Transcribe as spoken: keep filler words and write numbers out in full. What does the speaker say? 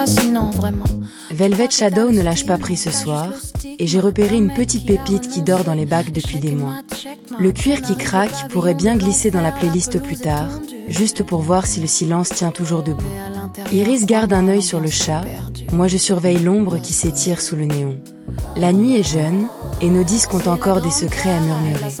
Sinon, vraiment. Velvet Shadow ne lâche pas prise ce soir, et j'ai repéré une petite pépite qui dort dans les bacs depuis des mois. Le cuir qui craque pourrait bien glisser dans la playlist plus tard, juste pour voir si le silence tient toujours debout. Iris garde un œil sur le chat, moi je surveille l'ombre qui s'étire sous le néon. La nuit est jeune, et nos disques ont encore des secrets à murmurer.